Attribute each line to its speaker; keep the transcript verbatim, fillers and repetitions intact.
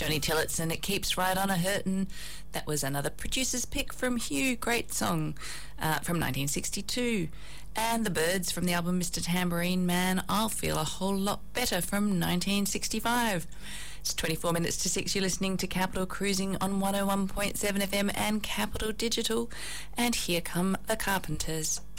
Speaker 1: Johnny Tillotson, It Keeps Right On A-Hurtin'. That was another producer's pick from Hugh, great song uh, from nineteen sixty-two. And The Byrds from the album Mister Tambourine Man, I'll Feel a Whole Lot Better from nineteen sixty-five. It's twenty-four minutes to six. You're listening to Capital Cruising on one oh one point seven F M and Capital Digital. And here come the Carpenters.